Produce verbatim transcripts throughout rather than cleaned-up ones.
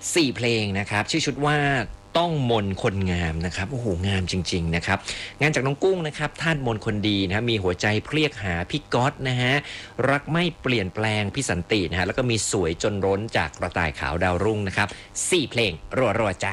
สี่เพลงนะครับชื่อชุดว่าต้องมนคนงามนะครับโอ้โหงามจริงๆนะครับงานจากน้องกุ้งนะครับธาตุมนคนดีนะมีหัวใจเพลียกหาพี่ก๊อตนะฮะรักไม่เปลี่ยนแปลงพี่สันตินะฮะแล้วก็มีสวยจนร้นจากกระต่ายขาวดาวรุ่งนะครับสี่เพลงรัวๆจ้ะ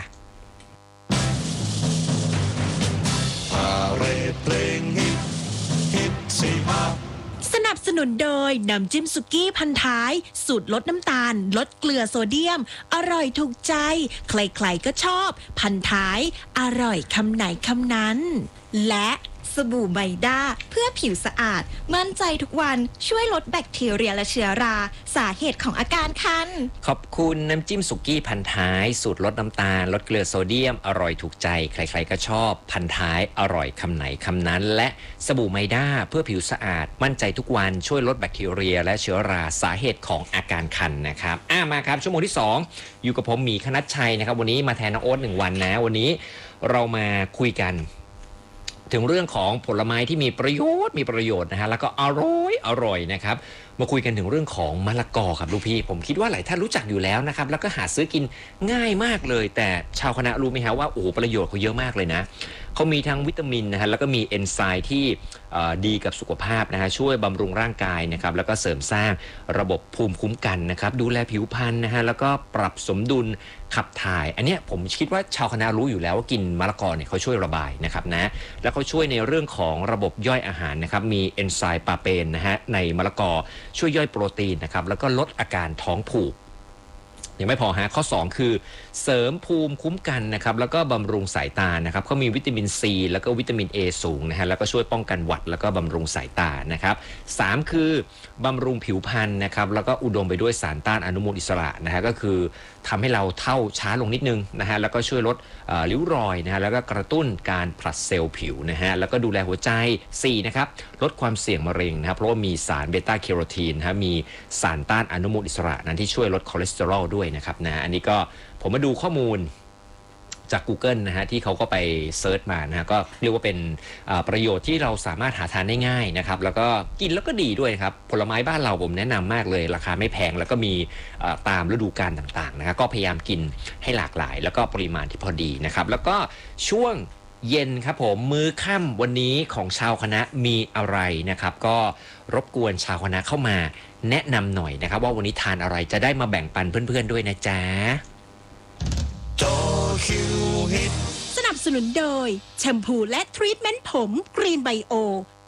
พาเรดเพลงฮิตฮิตสี่ภาคสนับสนุนโดยน้ำจิ้มสุกี้พันท้ายสูตรลดน้ำตาลลดเกลือโซเดียมอร่อยถูกใจใครๆก็ชอบพันท้ายอร่อยคำไหนคำนั้นและสบู่ไบด้าเพื่อผิวสะอาดมั่นใจทุกวันช่วยลดแบคทีเรียและเชื้อราสาเหตุของอาการคันขอบคุณน้ำจิ้มสุกี้พันท้ายสูตรลดน้ำตาลลดเกลือโซเดียมอร่อยถูกใจใครๆก็ชอบพันท้ายอร่อยคำไหนคำนั้นและสบู่ไมด้าเพื่อผิวสะอาดมั่นใจทุกวันช่วยลดแบคทีเรียและเชื้อราสาเหตุของอาการคันนะครับอ่ะมาครับชั่วโมงที่สองอยู่กับผมหมีคณัชชัยนะครับวันนี้มาแทนน้องโอ๊ตหนึ่งวันนะวันนี้เรามาคุยกันถึงเรื่องของผลไม้ที่มีประโยชน์มีประโยชน์นะฮะแล้วก็อร่อยอร่อยนะครับมาคุยกันถึงเรื่องของมะละกอครับลูกพี่ผมคิดว่าหลายท่านรู้จักอยู่แล้วนะครับแล้วก็หาซื้อกินง่ายมากเลยแต่ชาวคณะรู้ไหมฮะว่าโอ้โหประโยชน์เขาเยอะมากเลยนะเขามีทั้งวิตามินนะฮะแล้วก็มีเอนไซม์ที่ดีกับสุขภาพนะฮะช่วยบำรุงร่างกายนะครับแล้วก็เสริมสร้างระบบภูมิคุ้มกันนะครับดูแลผิวพรรณนะฮะแล้วก็ปรับสมดุลขับถ่ายอันเนี้ยผมคิดว่าชาวคณะรู้อยู่แล้วว่ากินมะละกอเนี่ยเขาช่วยระบายนะครับนะแล้วเขาช่วยในเรื่องของระบบย่อยอาหารนะครับมีเอนไซม์ปาเปนนะฮะในมะละกอช่วยย่อยโปรตีนนะครับแล้วก็ลดอาการท้องผูกยังไม่พอฮะข้อสองคือเสริมภูมิคุ้มกันนะครับแล้วก็บำรุงสายตานะครับเขามีวิตามินซีแล้วก็วิตามิน A สูงนะฮะแล้วก็ช่วยป้องกันหวัดแล้วก็บำรุงสายตานะครับสามคือบำรุงผิวพรรณนะครับแล้วก็อุดมไปด้วยสารต้านอนุมูลอิสระนะฮะก็คือทำให้เราเฒ่าช้าลงนิดนึงนะฮะแล้วก็ช่วยลดริ้วรอยนะฮะแล้วก็กระตุ้นการผลัดเซลล์ผิวนะฮะแล้วก็ดูแลหัวใจสี่นะครับลดความเสี่ยงมะเร็งนะครับเพราะว่ามีสารเบต้าแคโรทีนนะฮะมีสารต้านอนุมูลอิสระนั้นที่ช่วยลดคอเลสเตอรอลด้วยนะครับนะอันนี้ก็ผมมาดูข้อมูลจาก Google นะฮะที่เขาก็ไปเซิร์ชมานะฮะก็เรียกว่าเป็นประโยชน์ที่เราสามารถหาทานได้ง่ายนะครับแล้วก็กินแล้วก็ดีด้วยครับผลไม้บ้านเราผมแนะนำมากเลยราคาไม่แพงแล้วก็มีตามฤดูกาลต่างๆนะครับก็พยายามกินให้หลากหลายแล้วก็ปริมาณที่พอดีนะครับแล้วก็ช่วงเย็นครับผมมื้อค่ำวันนี้ของชาวคณะมีอะไรนะครับก็รบกวนชาวคณะเข้ามาแนะนำหน่อยนะครับว่าวันนี้ทานอะไรจะได้มาแบ่งปันเพื่อนๆด้วยนะจ๊ะคิวฮิตสนับสนุนโดยแชมพูและทรีทเมนต์ผมกรีนไบโอ